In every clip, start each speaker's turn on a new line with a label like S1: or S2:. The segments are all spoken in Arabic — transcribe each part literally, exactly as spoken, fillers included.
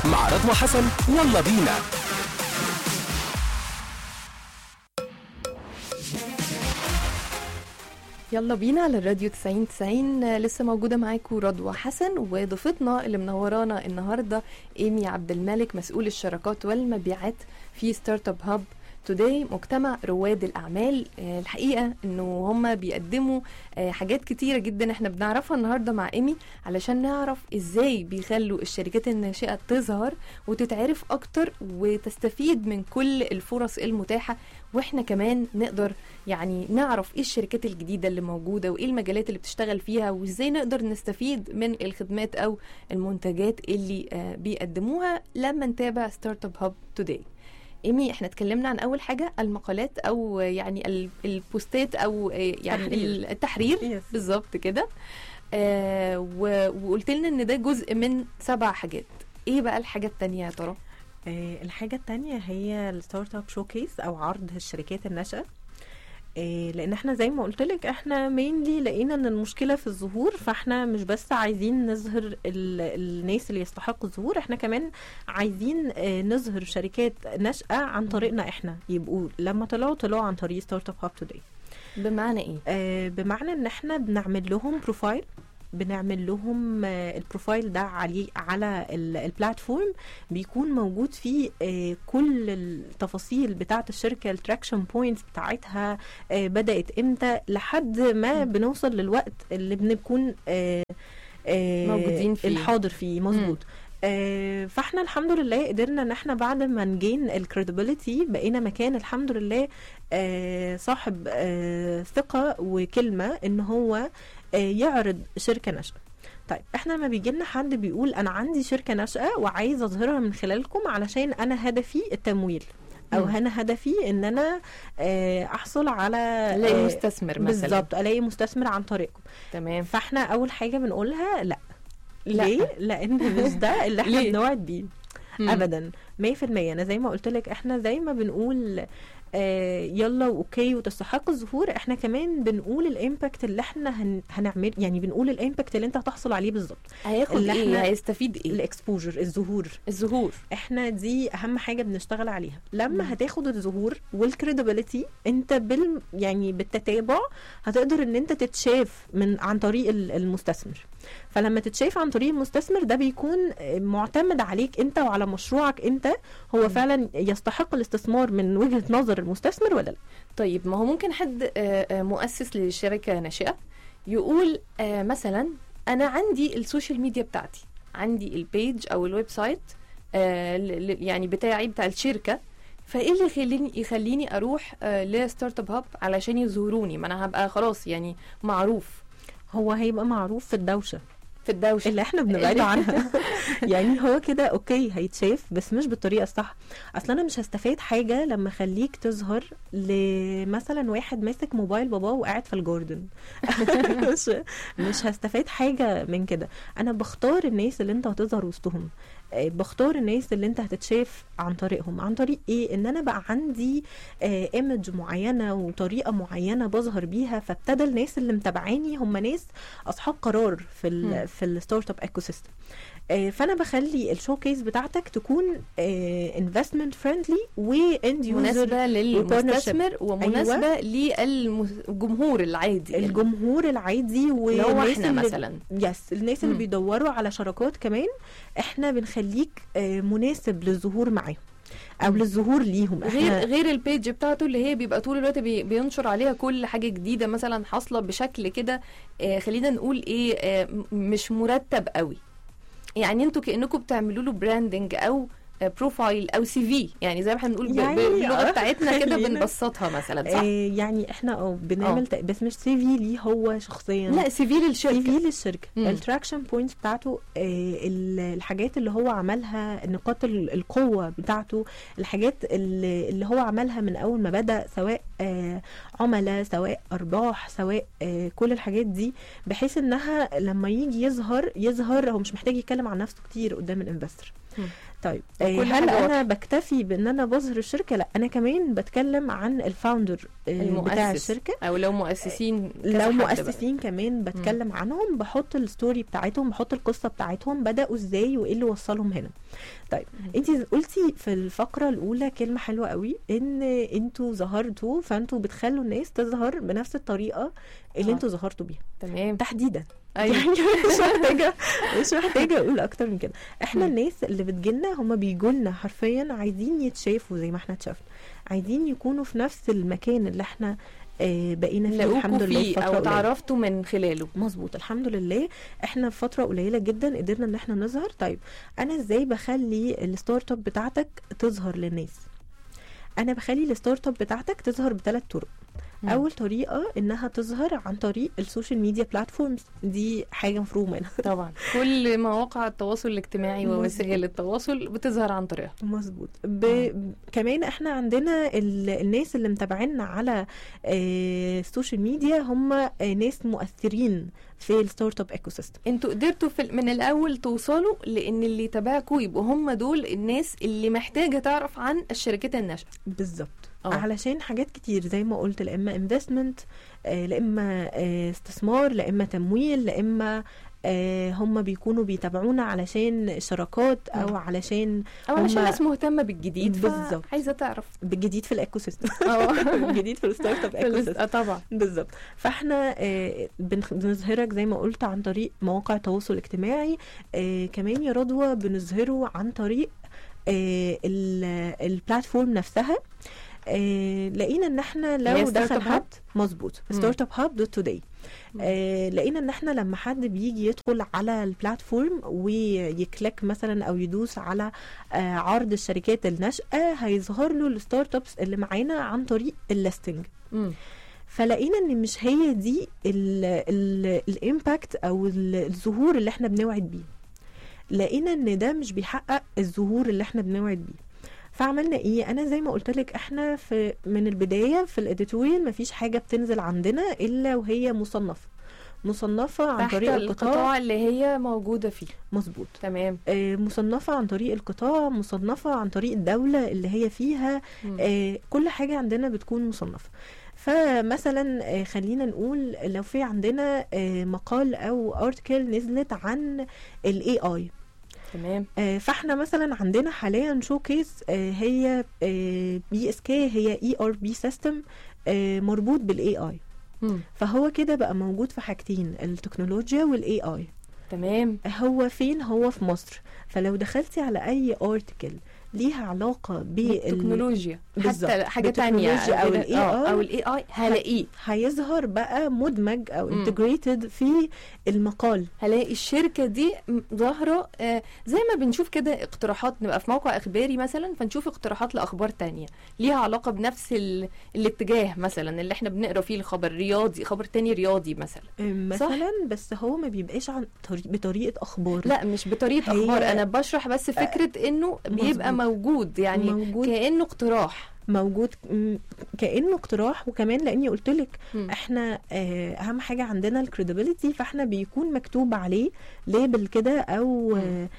S1: مع رضوى حسن. يلا بينا.
S2: يلا بينا على الراديو تسعين تسعين. لسه موجودة معاكم رضوى حسن، وضيفتنا اللي منورانا النهاردة إيمي عبد الملك، مسؤول الشراكات والمبيعات في ستارت اب هاب توداي، مجتمع رواد الأعمال. الحقيقة إنه هم بيقدموا حاجات كتيرة جدا احنا بنعرفها النهاردة مع إيمي، علشان نعرف إزاي بيخلوا الشركات الناشئة تظهر وتتعرف أكتر وتستفيد من كل الفرص المتاحة، واحنا كمان نقدر يعني نعرف ايه الشركات الجديدة اللي موجودة وايه المجالات اللي بتشتغل فيها، وازاي نقدر نستفيد من الخدمات او المنتجات اللي آه بيقدموها لما نتابع ستارت اب هاب توداي. ايمي، احنا اتكلمنا عن اول حاجة المقالات او يعني البوستات او يعني تحرير. التحرير بالظبط كده. آه وقلت لنا ان ده جزء من سبع حاجات. ايه بقى الحاجة التانية يا ترى؟
S3: آه الحاجة التانية هي الستارت اب شوكيس او عرض الشركات الناشئة. آه لان احنا زي ما قلت لك احنا مينلي لقينا ان المشكلة في الظهور، فاحنا مش بس عايزين نظهر الناس اللي يستحقوا الظهور، احنا كمان عايزين آه نظهر شركات ناشئة عن طريقنا احنا، يبقوا لما طلعوا طلعوا عن طريق ستارت اب هاب توداي.
S2: بمعنى ايه؟
S3: آه بمعنى ان احنا بنعمل لهم بروفايل، بنعمل لهم البروفايل ده عليه على البلاتفورم، بيكون موجود فيه كل التفاصيل بتاعه الشركه، التراكشن بوينتس بتاعتها بدات امتى، لحد ما بنوصل للوقت اللي بنكون
S2: موجودين فيه،
S3: الحاضر فيه مظبوط. آه فاحنا الحمد لله قدرنا ان احنا بعد ما نجين الكريديبيليتي بقينا مكان الحمد لله آه صاحب آه ثقة وكلمة ان هو آه يعرض شركة ناشئة. طيب احنا لما بيجي لنا حد بيقول انا عندي شركة ناشئة وعايز اظهرها من خلالكم علشان انا هدفي التمويل، او انا هدفي ان انا آه احصل على
S2: الاقي مستثمر مثلا،
S3: بالظبط الاقي مستثمر عن طريقكم.
S2: تمام.
S3: فاحنا اول حاجة بنقولها لا. ليه؟ لان مش ده اللي احنا بنوعد بيه ابدا مية في المية. انا زي ما قلت لك احنا زي ما بنقول آه يلا واوكي وتستحق الظهور، احنا كمان بنقول الامباكت اللي احنا هن هنعمل، يعني بنقول الامباكت اللي انت هتحصل عليه بالظبط.
S2: هياخد ايه؟ هيستفيد ايه؟
S3: الاكسبوجر، الظهور.
S2: الظهور
S3: احنا دي اهم حاجه بنشتغل عليها. لما مم. هتاخد الظهور والكريديبيليتي انت بال يعني بالتتابع هتقدر ان انت تتشاف من عن طريق المستثمر. فلما تتشاف عن طريق المستثمر ده بيكون معتمد عليك انت وعلى مشروعك انت، هو م. فعلا يستحق الاستثمار من وجهة نظر المستثمر ولا لا.
S2: طيب ما هو ممكن حد مؤسس لشركة ناشئة يقول مثلا انا عندي السوشيال ميديا بتاعتي، عندي البيج او الويب سايت يعني بتاعي بتاع الشركة، فايه اللي يخليني يخليني اروح لستارت اب هاب علشان يظهروني؟ ما انا هبقى خلاص يعني معروف.
S3: هو هيبقى معروف في الدوشة
S2: في الدوشة
S3: اللي احنا بنبعد عنها. يعني هو كده اوكي هيتشاف بس مش بالطريقة الصح. اصلا انا مش هستفاد حاجة لما خليك تظهر لمثلا واحد ماسك موبايل باباه وقاعد في الجاردن. مش مش هستفاد حاجة من كده. انا بختار الناس اللي انت هتظهر وسطهم، بختار الناس اللي انت هتتشاف عن طريقهم. عن طريق ايه؟ ان انا بقى عندي اه ايمج معينة وطريقة معينة بظهر بيها، فابتدى الناس اللي متابعاني هم ناس اصحاب قرار في ال في الستارت اب ايكو سيستم. اه فانا بخلي الشوكيس بتاعتك تكون انفستمنت فريندلي واند يوزر،
S2: مناسبة للمستثمر ومناسبة أيوة. للجمهور العادي،
S3: الجمهور العادي
S2: والناس اللي مثلا
S3: يس الناس اللي بيدوروا على شراكات كمان احنا بنخليك اه مناسب للظهور معاهم او للظهور ليهم.
S2: غير غير البيج بتاعته اللي هي بيبقى طول الوقت بي بينشر عليها كل حاجه جديده مثلا حاصله بشكل كده آه خلينا نقول ايه آه مش مرتب قوي. يعني انتوا كانكم بتعملوا له براندنج او بروفايل او سي في، يعني زي ما احنا بنقول يعني باللغه بتاعتنا كده بنبسطها مثلا، صح؟
S3: آه يعني احنا اه بنعمل ت... بس مش سي في ليه هو شخصيا،
S2: لا سي في للشركه،
S3: سي في للشركه. التراكشن بوينتس بتاعته آه الحاجات اللي هو عملها، نقاط القوه بتاعته، الحاجات اللي, اللي هو عملها من اول ما بدا، سواء آه عملاء سواء ارباح سواء آه كل الحاجات دي، بحيث انها لما يجي يظهر يظهر هو مش محتاج يتكلم عن نفسه كتير قدام الانفستر. طيب هل انا بكتفي بان انا بظهر الشركه؟ لا، انا كمان بتكلم عن الفاوندر بتاع الشركه،
S2: او لو مؤسسين
S3: لو مؤسسين بقى. كمان بتكلم م. عنهم، بحط الستوري بتاعتهم، بحط القصه بتاعتهم، بداوا ازاي وايه اللي وصلهم هنا. طيب انت قلتي في الفقره الاولى كلمه حلوه قوي، ان انتوا ظهرتوا، فانتوا بتخلوا الناس تظهر بنفس الطريقه اللي آه. انتوا ظهرتوا بيها.
S2: تمام.
S3: تحديدا
S2: أيوة.
S3: يعني مش محتاجه مش محتاجه اقول اكتر من كده. احنا م. الناس اللي بتجيلنا هم بيجولنا حرفيا عايزين يتشافوا زي ما احنا اتشافنا، عايزين يكونوا في نفس المكان اللي احنا آه بقينا فيه الحمد لله
S2: فيه او تعرفتوا من خلاله.
S3: مظبوط، الحمد لله احنا في فتره قليله جدا قدرنا ان احنا نظهر. طيب انا ازاي بخلي الستارت اب بتاعتك تظهر للناس؟ انا بخلي الستارت اب بتاعتك تظهر بثلاث طرق. مم. اول طريقه انها تظهر عن طريق السوشيال ميديا بلاتفورمز، دي حاجه مفروغ منها
S2: طبعا. كل مواقع التواصل الاجتماعي ووسائل التواصل بتظهر عن طريقها.
S3: مظبوط. ب... كمان احنا عندنا ال... الناس اللي متابعيننا على السوشيال ميديا هم آه ناس مؤثرين في الستارت اب ايكو سيستم.
S2: انتوا قدرتوا في من الاول توصلوا لان اللي يتابعكم يبقوا هم دول الناس اللي محتاجه تعرف عن الشركات الناشئه.
S3: بالظبط. أوه. علشان حاجات كتير زي ما قلت، لا اما انفستمنت، آه لا اما آه استثمار، لا اما تمويل، لا اما آه هم بيكونوا بيتابعونا علشان شراكات او علشان
S2: او علشان ناس مهتمه بالجديد،
S3: بالظبط،
S2: عايزه تعرف
S3: بالجديد في الايكو سيستم.
S2: اه
S3: الجديد في الستارت اب ايكو سيستم.
S2: اه طبعا
S3: بالظبط. فاحنا آه بنظهرك زي ما قلت عن طريق مواقع التواصل الاجتماعي، آه كمان يا رضوى بنظهره عن طريق آه البلاتفورم نفسها. آه لقينا ان احنا لو دخل حد مظبوط ستارت اب هاب دوت توداي، لقينا ان احنا لما حد بيجي يدخل على البلاتفورم ويكليك مثلا او يدوس على آه عرض الشركات الناشئه، هيظهر له الستارت ابس اللي معانا عن طريق الليستنج. فلقينا ان مش هي دي الامباكت او الظهور اللي احنا بنوعد بيه. لقينا ان ده مش بيحقق الظهور اللي احنا بنوعد بيه. فعملنا ايه؟ انا زي ما قلت لك احنا في من البدايه في الاديتوريال مفيش حاجه بتنزل عندنا الا وهي مصنفه مصنفه عن طريق القطاع,
S2: القطاع اللي هي موجوده فيه.
S3: مظبوط.
S2: تمام.
S3: آه مصنفه عن طريق القطاع، مصنفه عن طريق الدوله اللي هي فيها. آه كل حاجه عندنا بتكون مصنفه. فمثلا آه خلينا نقول لو في عندنا آه مقال او ارتكل نزلت عن الاي اي.
S2: تمام.
S3: آه فاحنا مثلا عندنا حاليا شوكيس آه هي آه بي اس كي، هي اي ار بي سيستم آه مربوط بالاي اي. فهو كده بقى موجود في حاجتين، التكنولوجيا والاي اي.
S2: تمام.
S3: هو فين؟ هو في مصر. فلو دخلتي على اي ارتكل ليها علاقه
S2: بالتكنولوجيا حتى حاجه تانية
S3: او الاي اي
S2: او الاي اي هلاقيه
S3: هيظهر بقى مدمج او انتجريتد في المقال.
S2: هلاقي الشركه دي ظاهره آه زي ما بنشوف كده اقتراحات، نبقى في موقع اخباري مثلا فنشوف اقتراحات لاخبار تانية ليها علاقه بنفس الاتجاه، مثلا اللي احنا بنقرا فيه الخبر رياضي، خبر تاني رياضي مثلا
S3: مثلا صح؟ بس هو ما بيبقاش عن طريق بطريقه اخبار.
S2: لا مش بطريقه اخبار، انا بشرح بس فكره انه بيبقى موجود، يعني موجود. كأنه اقتراح
S3: موجود كأنه اقتراح. وكمان لاني قلت لك احنا اه اهم حاجه عندنا الكريديبيليتي، فاحنا بيكون مكتوب عليه ليبل كده او اه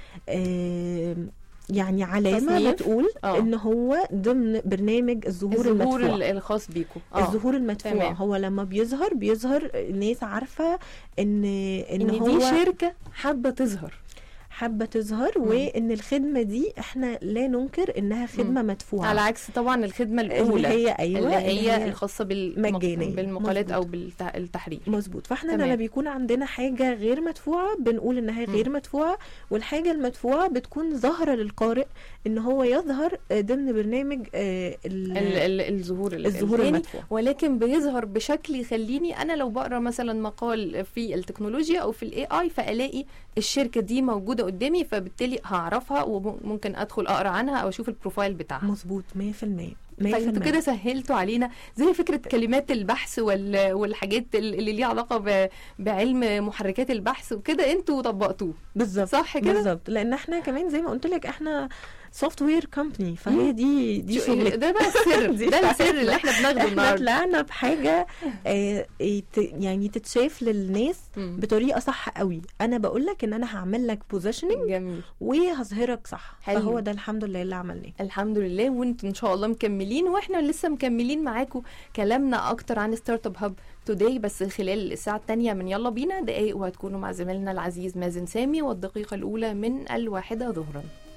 S3: اه يعني علامه تصنيف. بتقول أوه. ان هو ضمن برنامج الظهور المدفوع،
S2: الظهور الخاص بيكم.
S3: الظهور المدفوع تمام. هو لما بيظهر بيظهر الناس عارفه ان ان,
S2: إن
S3: هو
S2: دي شركه حابه تظهر
S3: حابه تظهر مم. وان الخدمه دي احنا لا ننكر انها خدمه مم. مدفوعه،
S2: على عكس طبعا الخدمه الاولى
S3: اللي هي ايوه
S2: اللي هي, اللي هي الخاصه
S3: بالمجانيه
S2: بالمقالات او بالتحرير.
S3: مظبوط. فاحنا لما بيكون عندنا حاجه غير مدفوعه بنقول انها غير مم. مدفوعه، والحاجه المدفوعه بتكون ظاهره للقارئ ان هو يظهر ضمن برنامج
S2: الظهور
S3: الظهور المدفوع،
S2: ولكن بيظهر بشكل يخليني انا لو بقرا مثلا مقال في التكنولوجيا او في الاي اي فالاقي الشركه دي موجوده قدامي، فبالتالي هعرفها وممكن ادخل اقرا عنها او اشوف البروفايل بتاعها.
S3: مظبوط مية في المية.
S2: فانتوا كده سهلتوا علينا زي فكره كلمات البحث وال... والحاجات اللي ليها علاقه ب... بعلم محركات البحث وكده، انتوا طبقتوه
S3: بالظبط.
S2: صح كده؟
S3: بالظبط، لان احنا كمان زي ما قلت لك احنا سوفت وير كومباني، فهي دي دي شغلتنا.
S2: ده بقى السر، ده السر اللي احنا بناخده النهارده.
S3: احنا طلعنا بحاجه آه يعني تتشاف للناس بطريقه صح قوي. انا بقول لك ان انا هعمل لك بوزيشننج
S2: جميل
S3: وهظهرك صح.
S2: حلو.
S3: فهو ده الحمد لله اللي عملناه.
S2: الحمد لله، وانتم ان شاء الله مكملين، واحنا لسه مكملين معاكم كلامنا اكتر عن ستارت اب هاب توداي، بس خلال الساعه الثانيه من يلا بينا دقايق، وهتكونوا مع زميلنا العزيز مازن سامي، والدقيقه الاولى من الواحده ظهرا.